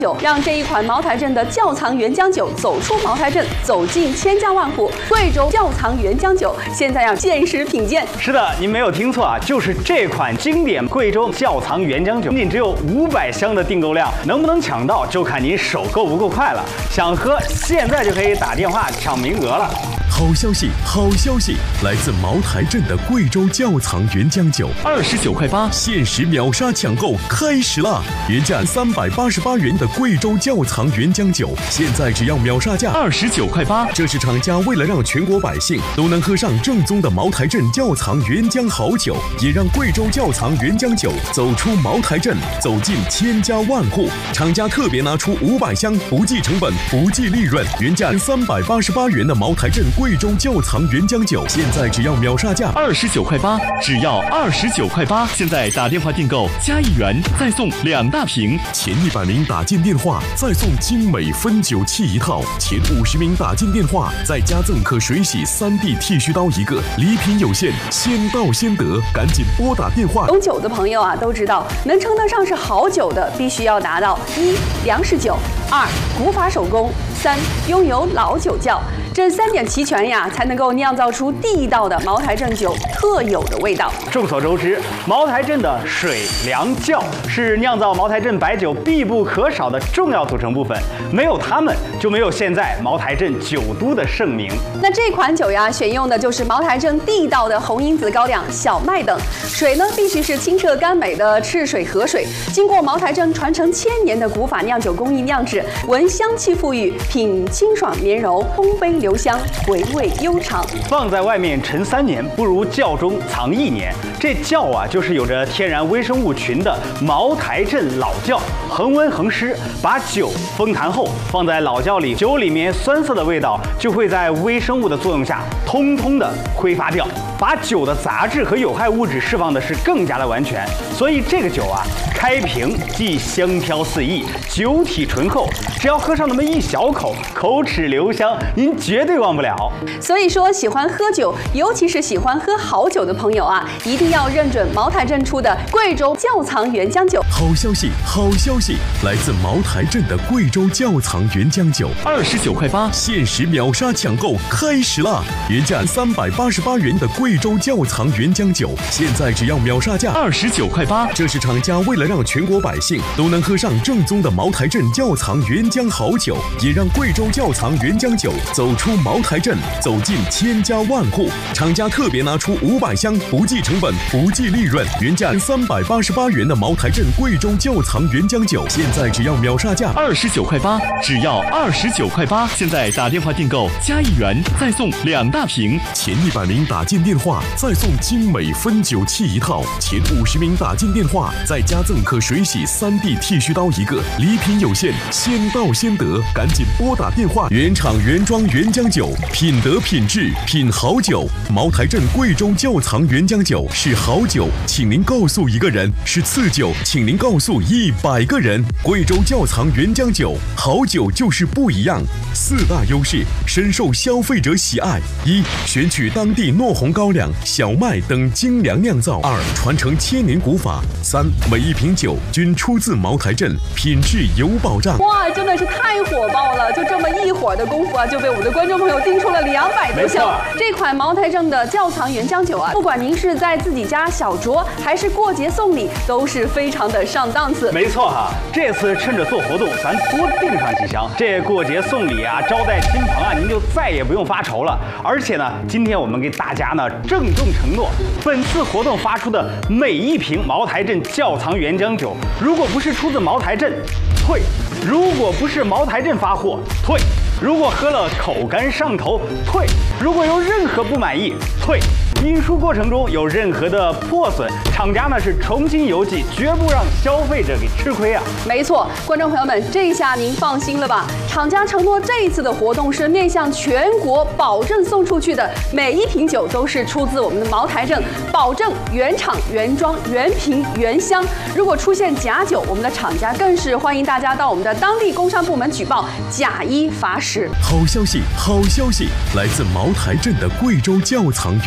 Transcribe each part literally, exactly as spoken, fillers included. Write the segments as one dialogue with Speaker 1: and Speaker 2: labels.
Speaker 1: 酒，让这一款茅台镇的窖藏原浆酒走出茅台镇，走进千家万户。贵州窖藏原浆酒现在要限时品鉴。
Speaker 2: 是的，您没有听错啊，就是这款经典贵州窖藏原浆酒，仅仅只有五百箱的订购量，能不能抢到就看您手够不够快了。想喝，现在就可以打电话抢名额了。
Speaker 3: 好消息，好消息！来自茅台镇的贵州窖藏原浆酒，二十九块八，限时秒杀抢购开始啦！原价三百八十八元的贵州窖藏原浆酒，现在只要秒杀价二十九块八。这是厂家为了让全国百姓都能喝上正宗的茅台镇窖藏原浆好酒，也让贵州窖藏原浆酒走出茅台镇，走进千家万户。厂家特别拿出五百箱，不计成本，不计利润，原价三百八十八元的茅台镇贵。 贵州窖藏原浆酒，现在只要秒杀价二十九块八，只要二十九块八。现在打电话订购加一元，再送两大瓶。前一百名打进电话，再送精美分酒器一套；前五十名打进电话，再加赠可水洗三 D 剃须刀一个。礼品有限，先到先得，赶紧拨打电话。
Speaker 1: 懂酒的朋友啊，都知道，能称得上是好酒的，必须要达到一粮食酒，二古法手工，三拥有老酒窖。 这三点齐全呀，才能够酿造出地道的茅台镇酒特有的味道。
Speaker 2: 众所周知，茅台镇的水、粮、窖是酿造茅台镇白酒必不可少的重要组成部分，没有它们，就没有现在茅台镇酒都的盛名。
Speaker 1: 那这款酒呀，选用的就是茅台镇地道的红因子高粱、小麦等。水呢，必须是清澈甘美的赤水河水，经过茅台镇传承千年的古法酿酒工艺酿制，闻香气馥郁，品清爽绵柔，烘焙 留香，回味悠长。
Speaker 2: 放在外面陈三年，不如窖中藏一年。这窖啊，就是有着天然微生物群的茅台镇老窖，恒温恒湿，把酒封坛后放在老窖里，酒里面酸涩的味道就会在微生物的作用下，通通的挥发掉，把酒的杂质和有害物质释放的是更加的完全。所以这个酒啊，开瓶即香飘四溢，酒体醇厚，只要喝上那么一小口，口齿留香，您绝对忘不了。
Speaker 1: 所以说，喜欢喝酒，尤其是喜欢喝好酒的朋友啊，一定要认准茅台镇出的贵州窖藏原浆酒。
Speaker 3: 好消息，好消息！来自茅台镇的贵州窖藏原浆酒，二十九块八，限时秒杀抢购开始啦！原价三百八十八元的贵州窖藏原浆酒，现在只要秒杀价二十九块八。这是厂家为了让全国百姓都能喝上正宗的茅台镇窖藏原浆好酒，也让贵州窖藏原浆酒走出茅台镇，走进千家万户。厂家特别拿出五百箱，不计成本，不计利润，原价三百八十八元的茅台镇贵州窖藏原浆酒，现在只要秒杀价二十九块八，只要二十九块八。现在打电话订购加一元，再送两大瓶。前一百名打进电话，再送精美分酒器一套；前五十名打进电话，再加赠可水洗三 D 剃须刀一个。礼品有限，先到先得，赶紧拨打电话。原厂原装原浆酒，品德品质品好酒。茅台镇贵州窖藏原浆酒是好酒，请您告诉一个人；是次酒，请您告诉一百个人。贵州窖藏原浆酒，好酒就是不一样。四大优势深受消费者喜爱：一、选取当地糯红高粱、小麦等精粮酿造；二、传承千年古法；三、每一瓶酒均出自茅台镇，品质有保障。
Speaker 1: 哇，真的是太火爆了！就这么一会儿的功夫啊，就被我们的观众朋友订出了两百多箱。这款茅台镇的窖藏原浆酒啊，不管您是在自己家小酌，还是过节送礼，都是非常的上档次。
Speaker 2: 没错哈，这次趁着做活动，咱多订上几箱，这过节送礼啊，招待亲朋啊，您就再也不用发愁了。而且呢，今天我们给大家呢郑重承诺，本次活动发出的每一瓶茅台镇窖藏原浆酒，如果不是出自茅台镇，退；如果不是茅台镇发货，退；如果喝了口干上头，退；如果有任何不满意，退；运输过程中有任何的破损，厂家呢是重新邮寄，绝不让消费者给吃亏啊。
Speaker 1: 没错，观众朋友们，这下您放心了吧？厂家承诺这一次的活动是面向全国，保证送出去的每一瓶酒都是出自我们的茅台镇，保证原厂原装原瓶原香。如果出现假酒，我们的厂家更是欢迎大家到我们的当地工商部门举报，假一罚十。
Speaker 3: 好消息，好消息！来自茅台镇的贵州窖藏原浆酒。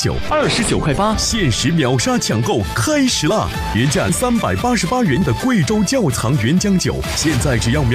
Speaker 3: 酒，二十九块八，限时秒杀抢购开始啦！原价三百八十八元的贵州窖藏原浆酒，现在只要秒。